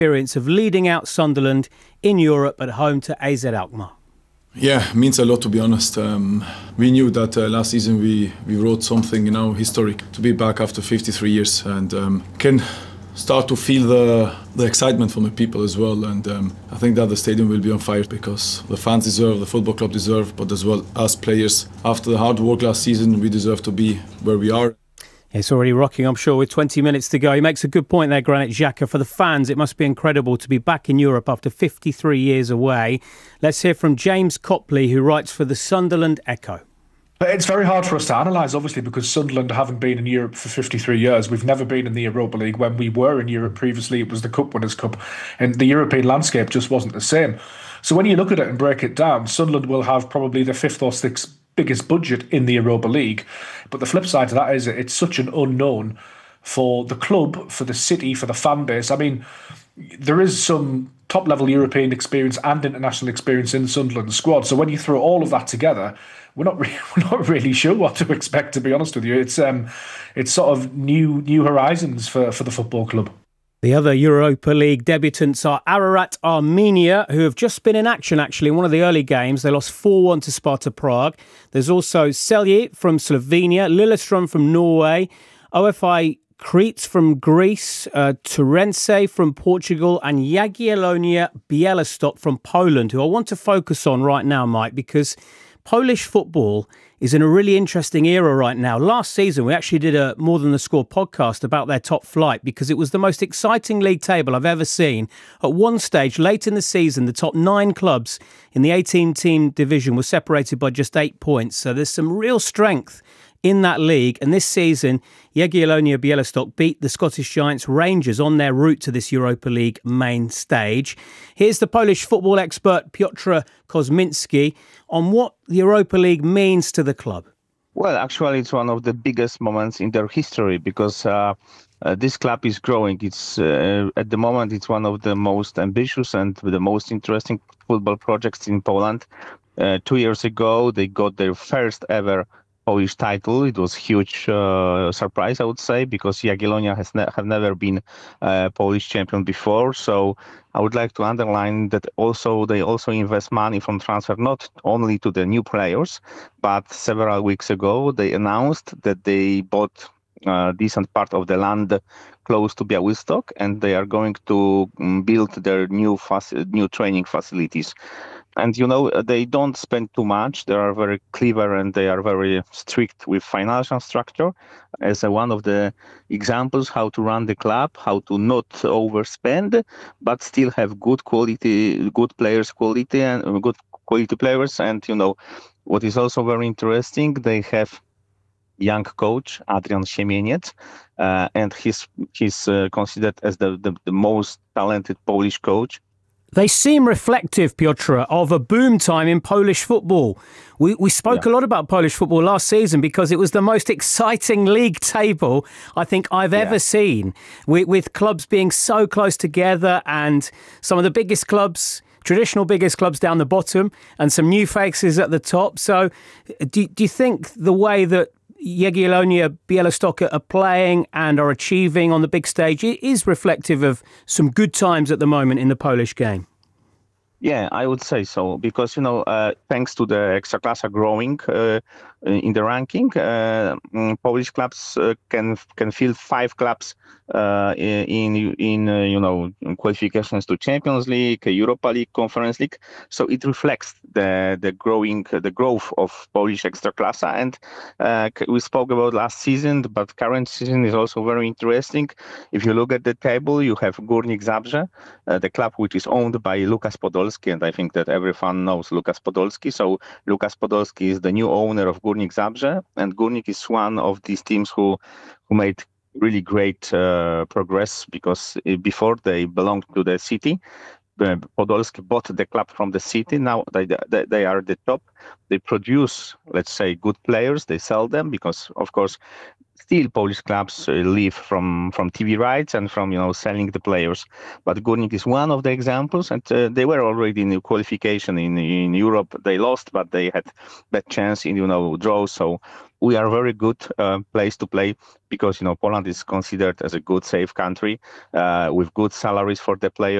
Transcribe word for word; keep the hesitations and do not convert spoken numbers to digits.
experience of leading out Sunderland in Europe at home to A Z Alkmaar. Yeah, it means a lot, to be honest. Um, we knew that uh, last season we, we wrote something, you know, historic. To be back after fifty-three years and um, can start to feel the the excitement from the people as well. And um, I think that the stadium will be on fire because the fans deserve, the football club deserve, but as well as players. After the hard work last season, we deserve to be where we are. It's already rocking, I'm sure, with twenty minutes to go. He makes a good point there, Granit Xhaka. For the fans, it must be incredible to be back in Europe after fifty-three years away. Let's hear from James Copley, who writes for the Sunderland Echo. It's very hard for us to analyse, obviously, because Sunderland haven't been in Europe for fifty-three years. We've never been in the Europa League. When we were in Europe previously, it was the Cup Winners' Cup, and the European landscape just wasn't the same. So when you look at it and break it down, Sunderland will have probably the fifth or sixth biggest budget in the Europa League. But the flip side to that is it's such an unknown for the club, for the city, for the fan base. I mean, there is some top-level European experience and international experience in the Sunderland squad. So when you throw all of that together, we're not re- we're not really sure what to expect, to be honest with you. It's um, it's sort of new new horizons for, for the football club. The other Europa League debutants are Ararat Armenia, who have just been in action, actually, in one of the early games. They lost four one to Sparta Prague. There's also Celje from Slovenia, Lillestrøm from Norway, O F I Crete from Greece, uh, Turense from Portugal, and Jagiellonia Białystok from Poland, who I want to focus on right now, Mike, because Polish football is in a really interesting era right now. Last season, we actually did a More Than the Score podcast about their top flight because it was the most exciting league table I've ever seen. At one stage, late in the season, the top nine clubs in the eighteen-team division were separated by just eight points. So there's some real strength in that league. And this season, Jagiellonia Białystok beat the Scottish Giants Rangers on their route to this Europa League main stage. Here's the Polish football expert Piotr Kozminski on what the Europa League means to the club. Well, actually, it's one of the biggest moments in their history because uh, uh, this club is growing. It's uh, at the moment, it's one of the most ambitious and the most interesting football projects in Poland. Uh, two years ago, they got their first ever Polish title. It was a huge uh, surprise, I would say, because Jagiellonia has ne- have never been uh, Polish champion before. So I would like to underline that also they also invest money from transfer, not only to the new players, but several weeks ago they announced that they bought a decent part of the land close to Białystok, and they are going to um, build their new faci- new training facilities. And, you know, they don't spend too much. They are very clever and they are very strict with financial structure as a, one of the examples how to run the club, how to not overspend, but still have good quality, good players quality and good quality players. And, you know, what is also very interesting, they have young coach, Adrian Siemieniec, uh, and he's, he's uh, considered as the, the, the most talented Polish coach. They seem reflective, Piotr, of a boom time in Polish football. We we spoke yeah. a lot about Polish football last season because it was the most exciting league table I think I've yeah. ever seen, with, with clubs being so close together and some of the biggest clubs, traditional biggest clubs down the bottom and some new faces at the top. So do, do you think the way that Jagiellonia Białystok are playing and are achieving on the big stage is reflective of some good times at the moment in the Polish game? Yeah, I would say so, because, you know, uh, thanks to the Ekstraklasa growing uh, in the ranking, uh, Polish clubs uh, can can field five clubs uh, in in uh, you know qualifications to Champions League, Europa League, Conference League. So it reflects the the growing the growth of Polish Ekstraklasa. And uh, we spoke about last season, but current season is also very interesting. If you look at the table, you have Górnik Zabrze, uh, the club which is owned by Lukas Podolski, and I think that every fan knows Lukas Podolski. So Lukas Podolski is the new owner of Górnik Zabrze, and Górnik is one of these teams who who made really great uh, progress, because before they belonged to the city. Podolski bought the club from the city. Now they, they they are the top. They produce, let's say, good players. They sell them because, of course, still Polish clubs uh, live from from T V rights and from you know selling the players. But Górnik is one of the examples, and uh, they were already in the qualification in in Europe. They lost, but they had that chance in you know draw. So we are a very good uh, place to play because you know Poland is considered as a good, safe country uh, with good salaries for the players.